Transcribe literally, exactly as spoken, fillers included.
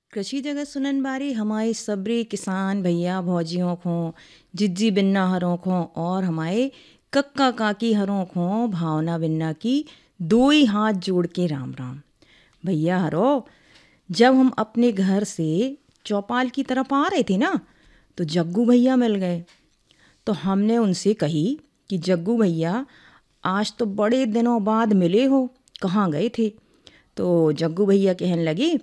कृषि जगत सुनन बारी हमारे सबरे किसान भैया भौजियों को जिज्जी बिन्ना हरों को और हमारे कक्का काकी हरों को भावना बिन्ना की दो ही हाथ जोड़ के राम राम। भैया हरो, जब हम अपने घर से चौपाल की तरफ आ रहे थे ना, तो जग्गू भैया मिल गए। तो हमने उनसे कही कि जग्गू भैया, आज तो बड़े दिनों बाद मिले हो, कहाँ गए थे। तो जग्गू भैया कहने लगे